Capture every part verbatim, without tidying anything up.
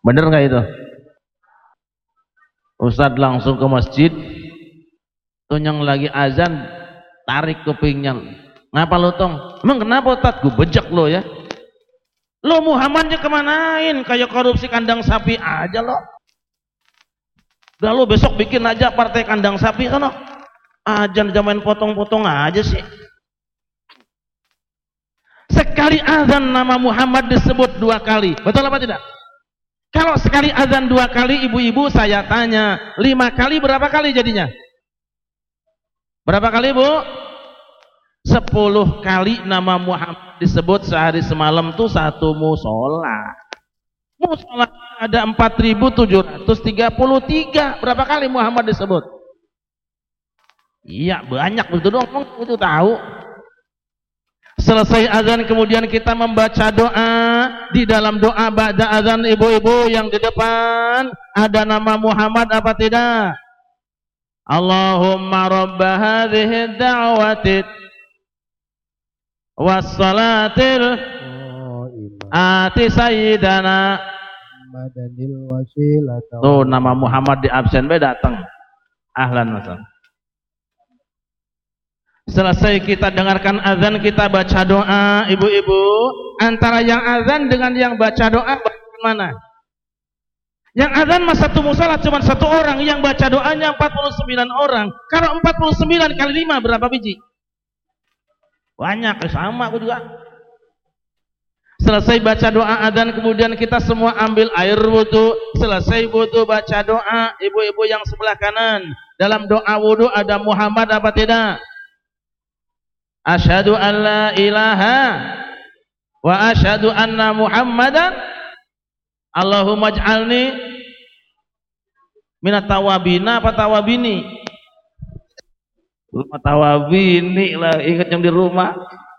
Bener nggak itu? Ustadz langsung ke masjid, tuh yang lagi azan tarik kupingnya. Ngapa lo tong? Emang kenapa Ustadz? Gue bejek lo ya. Lo Muhammadnya kemanain? Kayak korupsi kandang sapi aja lo. Udah lo besok bikin aja partai kandang sapi kan lo. Ajan zaman potong-potong aja sih. Sekali azan nama Muhammad disebut dua kali. Betul apa tidak? Kalau sekali azan dua kali, ibu-ibu saya tanya, lima kali berapa kali jadinya? Berapa kali, Bu? Sepuluh kali nama Muhammad disebut sehari semalam tuh satu musola. Musola ada empat ribu tujuh ratus tiga puluh tiga. Berapa kali Muhammad disebut? Iya, banyak betul dong, itu tahu. Selesai azan kemudian kita membaca doa. Di dalam doa ba'da azan, ibu-ibu yang di depan ada nama Muhammad apa tidak? Allahumma rabba hadhihi da'wati wassalatil ati sayyidana madanil wasilata. Tuh nama Muhammad di absen be datang. Ahlan wa. Selesai kita dengarkan azan, kita baca doa, ibu-ibu. Antara yang azan dengan yang baca doa bagaimana? Yang azan mas satu musola cuma satu orang, yang baca doanya empat puluh sembilan orang. Kalau empat puluh sembilan kali lima berapa biji? Banyak, sama aku juga. Selesai baca doa azan kemudian kita semua ambil air wudu. Selesai wudu baca doa, ibu-ibu yang sebelah kanan. Dalam doa wudu ada Muhammad apa tidak? Asyhadu an la ilaha wa asyhadu anna Muhammadan Allahumma ij'alni minat tawabina apa tawabini? Rumah tawabini lah, ingat yang di rumah.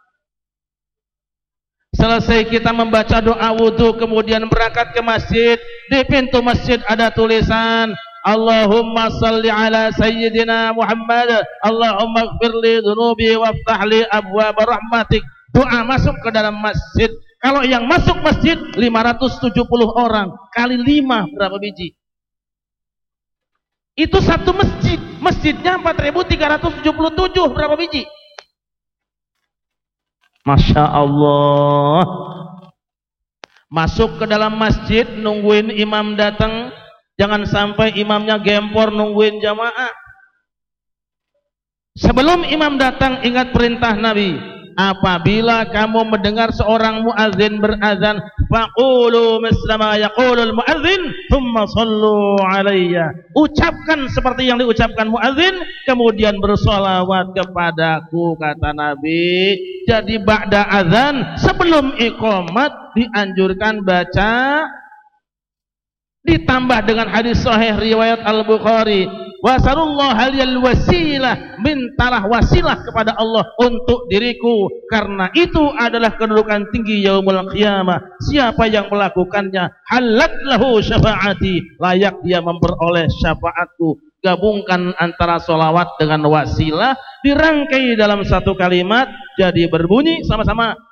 Selesai kita membaca doa wudu kemudian berangkat ke masjid. Di pintu masjid ada tulisan Allahumma salli ala sayyidina Muhammad. Allahumma ighfirli dhunubi waftahli abwaab rahmatik. Doa masuk ke dalam masjid. Kalau yang masuk masjid lima ratus tujuh puluh orang kali lima berapa biji? Itu satu masjid. Masjidnya empat ribu tiga ratus tujuh puluh tujuh berapa biji? Masya Allah. Masuk ke dalam masjid nungguin imam datang. Jangan sampai imamnya gempor nungguin jamaah. Sebelum imam datang ingat perintah Nabi. Apabila kamu mendengar seorang muadzin berazan, faqulu misla ma yaqulul muadzin, thumma sallu alayya. Ucapkan seperti yang diucapkan muadzin, kemudian bersolawat kepadaku, kata Nabi. Jadi ba'da azan, sebelum iqamat dianjurkan baca. Ditambah dengan hadis sahih riwayat Al-Bukhari, wasallallahu aliyal wasilah, mintalah wasilah kepada Allah untuk diriku, karena itu adalah kedudukan tinggi yaumul qiyamah. Siapa yang melakukannya, halat lahu syafaati, layak dia memperoleh syafaatku. Gabungkan antara solawat dengan wasilah, dirangkai dalam satu kalimat, jadi berbunyi sama-sama,